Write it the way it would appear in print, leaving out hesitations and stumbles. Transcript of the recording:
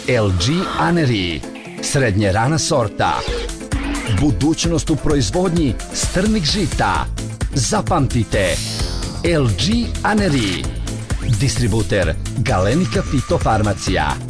LG Anery, srednje rana sorta. Budućnost u proizvodnji strnih žita. Zapamtite, LG Anery. Distributer Galenika Fitofarmacija.